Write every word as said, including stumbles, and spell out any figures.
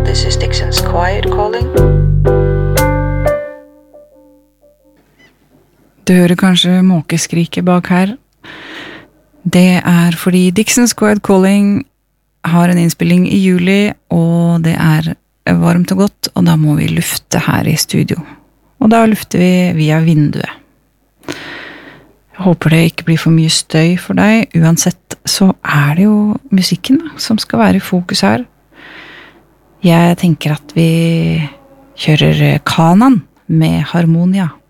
This is Dixon's Quiet calling. Du hører kanskje måkeskriket bak her. Det er fordi Dixon's Quiet Calling har en innspilling i juli, og det er varmt og godt, og da må vi lufte her i studio. Og da lufter vi via vinduet. Jeg håper det ikke blir for mye støy for deg. Uansett så er det jo musikken da, som skal være i fokus her. Jeg tenker at vi kjører Kanan med Harmonia.